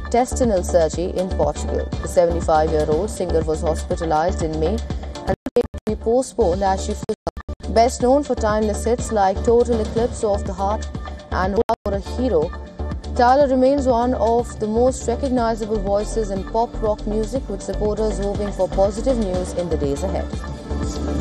intestinal surgery in Portugal. The 75-year-old singer was hospitalized in May and had to be postponed as she fell. Best known for timeless hits like Total Eclipse of the Heart and Roll Out for a Hero, Tyler remains one of the most recognizable voices in pop rock music, with supporters hoping for positive news in the days ahead.